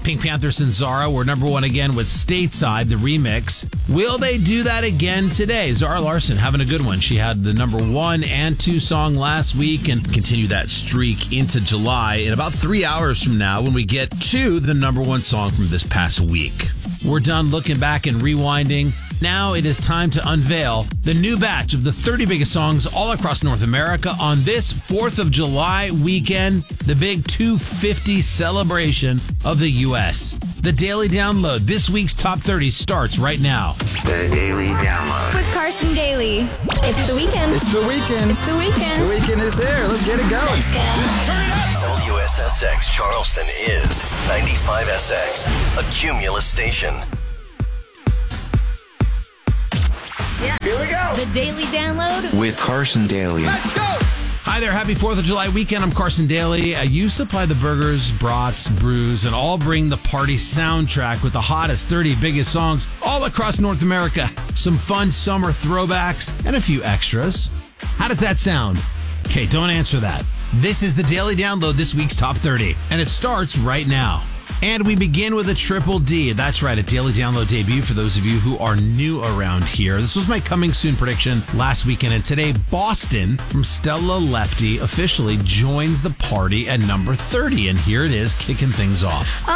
Pink Panthers and Zara were number one again with Stateside, the remix. Will they do that again today? Zara Larsson having a good one. She had the number 1 and 2 song last week and continue that streak into July in about 3 hours from now when we get to the number 1 song from this past week. We're done looking back and rewinding. Now it is time to unveil the new batch of the 30 biggest songs all across North America on this 4th of July weekend, the big 250 celebration of the U.S. The Daily Download, this week's Top 30 starts right now. The Daily Download. With Carson Daly. It's the weekend. It's the weekend. It's the weekend. The weekend is here. Let's get it going. Turn it up. WSSX Charleston is 95SX, a Cumulus station. Here we go. The Daily Download. With Carson Daly. Let's go. Hi there, happy 4th of July weekend. I'm Carson Daly. You supply the burgers, brats, brews, and all bring the party soundtrack with the hottest 30 biggest songs all across North America. Some fun summer throwbacks and a few extras. How does that sound? Okay, don't answer that. This is the Daily Download, this week's Top 30, and it starts right now. And we begin with a triple D. That's right, a Daily Download debut for those of you who are new around here. This was my coming soon prediction last weekend, and today Boston from Stella Lefty officially joins the party at number 30. And here it is, kicking things off.